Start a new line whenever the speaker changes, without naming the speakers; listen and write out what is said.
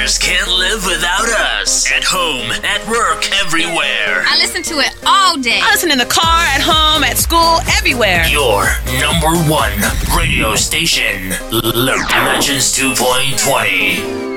just can't live without us. At home, at work, everywhere.
I listen to it all day.
I listen in the car, at home, at school, everywhere.
Your number one radio station, Legends 2.20.